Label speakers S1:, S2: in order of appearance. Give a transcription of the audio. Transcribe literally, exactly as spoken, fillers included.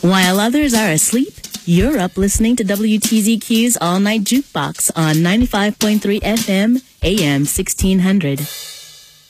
S1: While others are asleep, you're up listening to W T Z Q's All Night Jukebox on ninety-five point three F M, A M sixteen hundred.